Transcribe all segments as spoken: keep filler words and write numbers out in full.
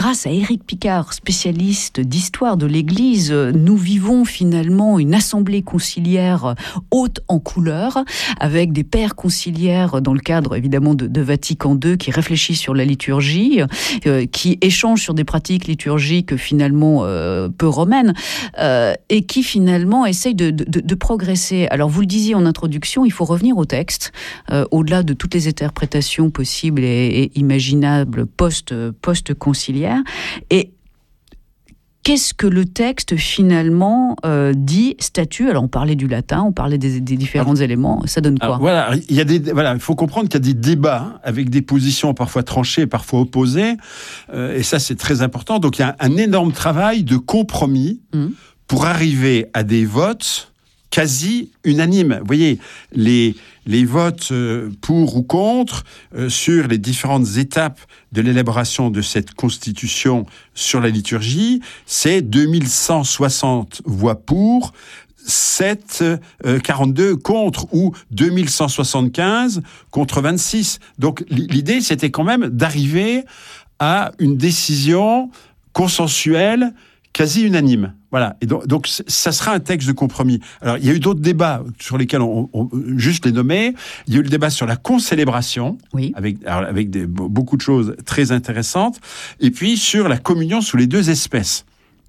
grâce à Éric Picard, spécialiste d'histoire de l'Église, nous vivons finalement une assemblée conciliaire haute en couleur, avec des pères conciliaires dans le cadre évidemment de, de Vatican deux qui réfléchissent sur la liturgie, euh, qui échangent sur des pratiques liturgiques finalement euh, peu romaines, euh, et qui finalement essayent de, de, de progresser. Alors vous le disiez en introduction, il faut revenir au texte, euh, au-delà de toutes les interprétations possibles et, et imaginables post, post-conciliaires. Et qu'est-ce que le texte finalement euh, dit, statue? Alors on parlait du latin, on parlait des, des différents alors, éléments, ça donne quoi? alors, Voilà, il y a des, voilà, il faut comprendre qu'il y a des débats avec des positions parfois tranchées, parfois opposées, euh, et ça c'est très important. Donc il y a un, un énorme travail de compromis mmh. pour arriver à des votes quasi unanimes. Vous voyez, les, les votes euh, pour ou contre euh, sur les différentes étapes de l'élaboration de cette constitution sur la liturgie, c'est deux mille cent soixante voix pour, sept, euh, quarante-deux contre, ou deux mille cent soixante-quinze contre vingt-six. Donc l'idée, c'était quand même d'arriver à une décision consensuelle, quasi unanime. Voilà. Et donc, donc, ça sera un texte de compromis. Alors, il y a eu d'autres débats sur lesquels on, on juste les nommer. Il y a eu le débat sur la concélébration, oui. avec, alors, avec des, beaucoup de choses très intéressantes. Et puis, sur la communion sous les deux espèces.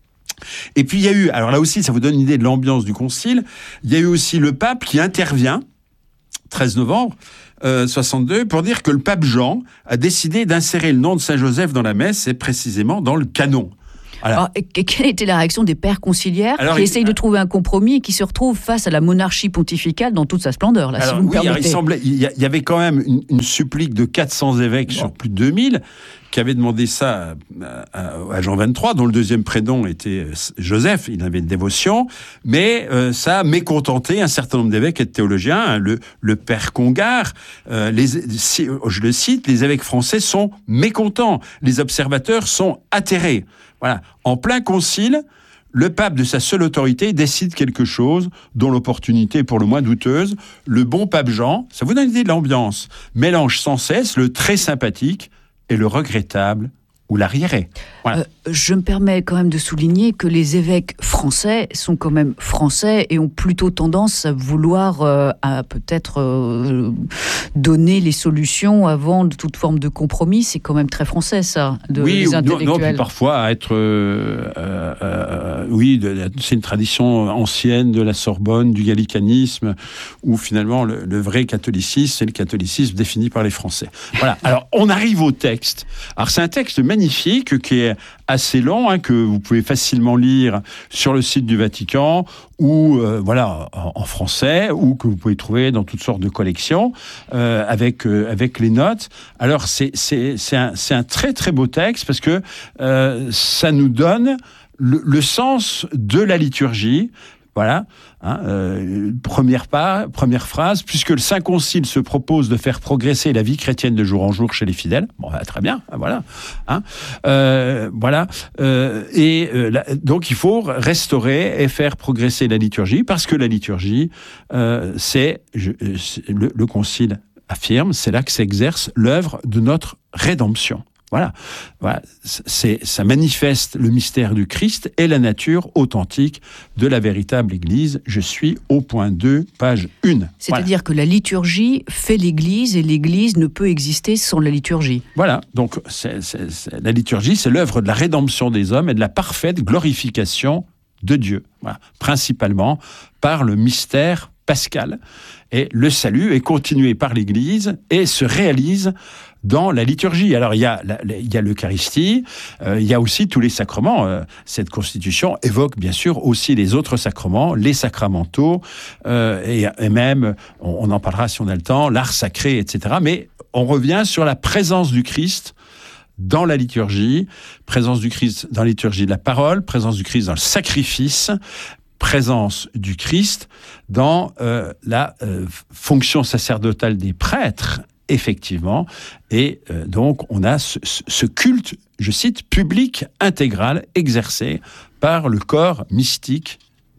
Et puis, il y a eu, alors là aussi, ça vous donne une idée de l'ambiance du concile, il y a eu aussi le pape qui intervient, treize novembre, Euh, soixante-deux, pour dire que le pape Jean a décidé d'insérer le nom de Saint Joseph dans la messe, et précisément dans le canon. Alors, quelle était la réaction des pères conciliaires Alors, qui il, essayent de trouver un compromis et qui se retrouvent face à la monarchie pontificale dans toute sa splendeur, là, alors, si vous me oui, alors, permettez. il semblait, il y avait quand même une, une supplique de quatre cents évêques bon. sur plus de deux mille qui avaient demandé ça à, à, à Jean vingt-trois, dont le deuxième prénom était Joseph, il avait une dévotion, mais euh, ça a mécontenté un certain nombre d'évêques et de théologiens. Hein, le, le père Congar, euh, les, si, je le cite, les évêques français sont mécontents, les observateurs sont atterrés. Voilà. En plein concile, le pape, de sa seule autorité, décide quelque chose dont l'opportunité est pour le moins douteuse. Le bon pape Jean, ça vous donne une idée de l'ambiance, mélange sans cesse le très sympathique et le regrettable ou l'arriéré. Voilà. Euh, je me permets quand même de souligner que les évêques français sont quand même français et ont plutôt tendance à vouloir euh, à peut-être euh, donner les solutions avant de toute forme de compromis. C'est quand même très français, ça, de oui, les intellectuels. Non, non, puis parfois à être... Euh, euh, euh, oui, de, c'est une tradition ancienne de la Sorbonne, du gallicanisme, où finalement le, le vrai catholicisme, c'est le catholicisme défini par les Français. Voilà. Alors, on arrive au texte. Alors, c'est un texte magnifique magnifique, qui est assez long, hein, que vous pouvez facilement lire sur le site du Vatican, ou euh, voilà, en, en français, ou que vous pouvez trouver dans toutes sortes de collections, euh, avec, euh, avec les notes. Alors, c'est, c'est, c'est, un, c'est un très très beau texte, parce que euh, ça nous donne le, le sens de la liturgie. Voilà, hein, euh, première, pas, première phrase, puisque le Saint Concile se propose de faire progresser la vie chrétienne de jour en jour chez les fidèles. Bon, bah, très bien, voilà. Hein, euh, voilà euh, et euh, là, donc il faut restaurer et faire progresser la liturgie, parce que la liturgie, euh, c'est, je, c'est le, le Concile affirme, c'est là que s'exerce l'œuvre de notre rédemption. Voilà, voilà. C'est, ça manifeste le mystère du Christ et la nature authentique de la véritable Église. Je suis au point deux, page un. C'est-à-dire voilà. que la liturgie fait l'Église et l'Église ne peut exister sans la liturgie. Voilà, donc c'est, c'est, c'est, la liturgie, c'est l'œuvre de la rédemption des hommes et de la parfaite glorification de Dieu. Voilà. Principalement par le mystère pascal. Et le salut est continué par l'Église et se réalise dans la liturgie. Alors, il y a, la, il y a l'Eucharistie, euh, il y a aussi tous les sacrements. Euh, cette constitution évoque bien sûr aussi les autres sacrements, les sacramentaux, euh, et, et même, on, on en parlera si on a le temps, l'art sacré, et cetera. Mais on revient sur la présence du Christ dans la liturgie, présence du Christ dans la liturgie de la parole, présence du Christ dans le sacrifice, présence du Christ dans euh, la euh, fonction sacerdotale des prêtres, effectivement, et euh, donc on a ce, ce culte, je cite, public intégral exercé par le corps mystique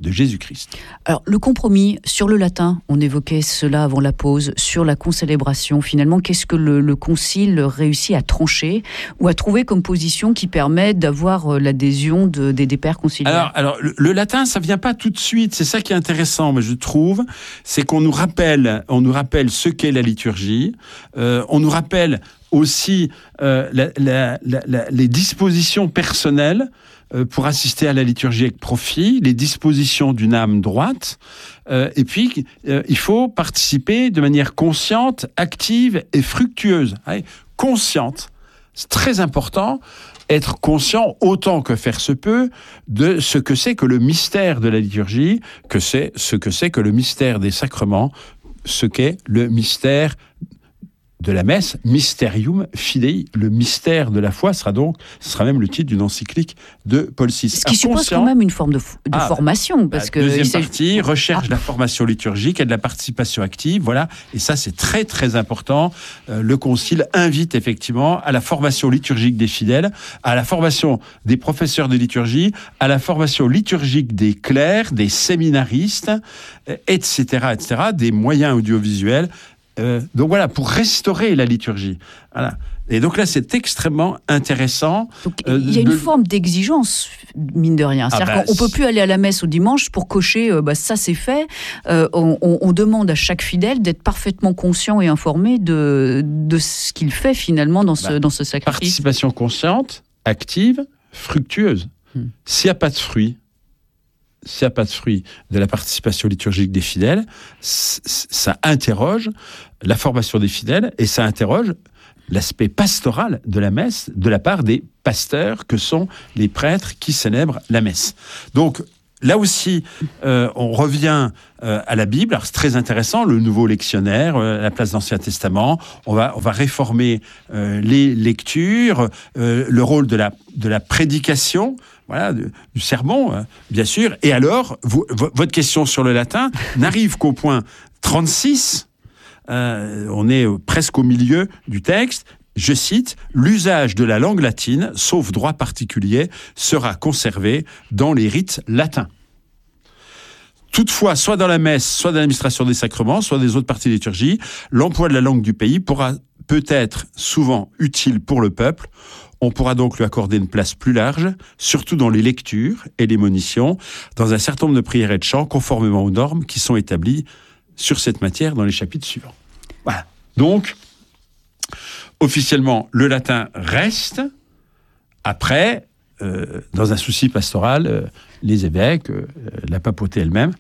de Jésus-Christ. Alors, le compromis sur le latin, on évoquait cela avant la pause, sur la concélébration, finalement, qu'est-ce que le, le concile réussit à trancher ou à trouver comme position qui permet d'avoir l'adhésion de, des, des pères conciliaires? Alors, alors le, le latin, ça vient pas tout de suite, c'est ça qui est intéressant, mais je trouve, c'est qu'on nous rappelle, on nous rappelle ce qu'est la liturgie, euh, on nous rappelle aussi euh, la, la, la, la, les dispositions personnelles euh, pour assister à la liturgie avec profit, les dispositions d'une âme droite, euh, et puis euh, il faut participer de manière consciente, active et fructueuse. Allez, consciente, c'est très important, être conscient autant que faire se peut de ce que c'est que le mystère de la liturgie, que c'est ce que c'est que le mystère des sacrements, ce qu'est le mystère de la messe, Mysterium Fidei, le mystère de la foi, sera donc, ce sera même le titre d'une encyclique de Paul six. Ce qui suppose conscient, quand même une forme de, f- de ah, formation. Parce que deuxième partie, recherche ah. de la formation liturgique et de la participation active, voilà, et ça c'est très très important. Euh, le Concile invite effectivement à la formation liturgique des fidèles, à la formation des professeurs de liturgie, à la formation liturgique des clercs, des séminaristes, et cetera, et cetera, des moyens audiovisuels. Euh, donc voilà, pour restaurer la liturgie. Voilà. Et donc là, c'est extrêmement intéressant. Donc, euh, il y a une de... forme d'exigence, mine de rien. C'est-à-dire ah bah, qu'on ne peut plus aller à la messe au dimanche pour cocher euh, bah, ça c'est fait. Euh, on, on, on demande à chaque fidèle d'être parfaitement conscient et informé de, de ce qu'il fait finalement dans ce, bah, dans ce sacrifice. Participation consciente, active, fructueuse. Hmm. S'il n'y a pas de fruit, s'il n'y a pas de fruit de la participation liturgique des fidèles, ça interroge la formation des fidèles et ça interroge l'aspect pastoral de la messe de la part des pasteurs que sont les prêtres qui célèbrent la messe. Donc, là aussi, euh, on revient euh, à la Bible. Alors, c'est très intéressant, le nouveau lectionnaire, euh, la place d'Ancien Testament. On va, on va réformer euh, les lectures, euh, le rôle de la, de la prédication, voilà, de, du sermon, euh, bien sûr. Et alors, vous, v- votre question sur le latin n'arrive qu'au point trente-six. Euh, on est presque au milieu du texte. Je cite, « L'usage de la langue latine, sauf droit particulier, sera conservé dans les rites latins. » Toutefois, soit dans la messe, soit dans l'administration des sacrements, soit des autres parties de liturgie, l'emploi de la langue du pays pourra peut-être souvent utile pour le peuple. On pourra donc lui accorder une place plus large, surtout dans les lectures et les monitions, dans un certain nombre de prières et de chants, conformément aux normes qui sont établies sur cette matière dans les chapitres suivants. Voilà. Donc, officiellement, le latin reste. Après, euh, dans un souci pastoral, euh, les évêques, euh, la papauté elle-même,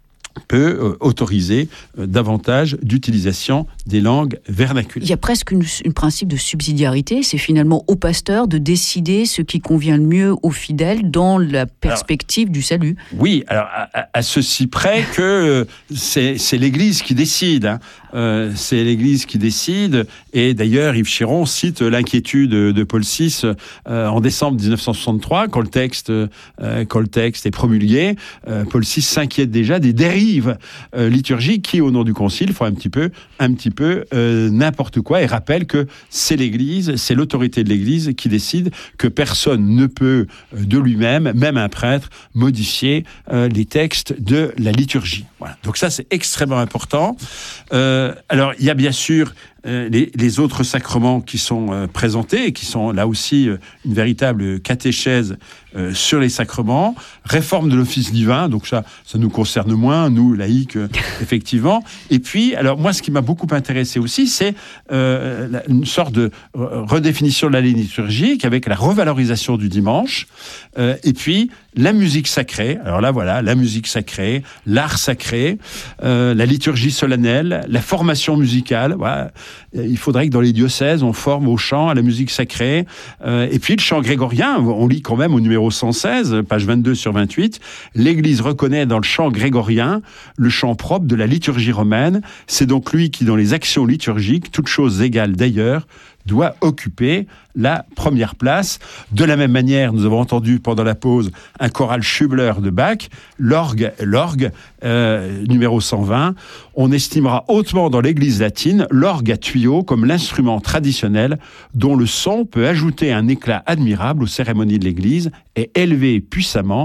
peut euh, autoriser euh, davantage d'utilisation des langues vernaculaires. Il y a presque un principe de subsidiarité. C'est finalement au pasteur de décider ce qui convient le mieux aux fidèles dans la perspective alors, du salut. Oui, alors à, à ceci près que euh, c'est, c'est l'Église qui décide. Hein. Euh, c'est l'Église qui décide. Et d'ailleurs, Yves Chiron cite l'inquiétude de Paul six euh, en décembre dix-neuf cent soixante-trois, quand le texte, euh, quand le texte est promulgué. Euh, Paul six s'inquiète déjà des dérives Euh, liturgique qui, au nom du Concile, font un petit peu, un petit peu euh, n'importe quoi et rappelle que c'est l'Église, c'est l'autorité de l'Église qui décide, que personne ne peut euh, de lui-même, même un prêtre, modifier euh, les textes de la liturgie. Voilà. Donc ça, c'est extrêmement important. Euh, alors, il y a bien sûr Euh, les, les autres sacrements qui sont euh, présentés et qui sont là aussi euh, une véritable catéchèse euh, sur les sacrements, réforme de l'office divin, donc ça, ça nous concerne moins, nous, laïcs, euh, effectivement. Et puis, alors moi, ce qui m'a beaucoup intéressé aussi, c'est euh, la, une sorte de redéfinition de la liturgie avec la revalorisation du dimanche, euh, et puis la musique sacrée. Alors là, voilà, la musique sacrée, l'art sacré, euh, la liturgie solennelle, la formation musicale. Voilà. Il faudrait que dans les diocèses, on forme au chant, à la musique sacrée. Euh, et puis le chant grégorien, on lit quand même au numéro cent seize, page vingt-deux sur vingt-huit, l'Église reconnaît dans le chant grégorien le chant propre de la liturgie romaine. C'est donc lui qui, dans les actions liturgiques, toutes choses égales d'ailleurs, doit occuper la première place. De la même manière, nous avons entendu pendant la pause un choral Schubler de Bach, l'orgue, l'orgue euh, numéro cent vingt. On estimera hautement dans l'Église latine l'orgue à tuyaux comme l'instrument traditionnel dont le son peut ajouter un éclat admirable aux cérémonies de l'Église et élever puissamment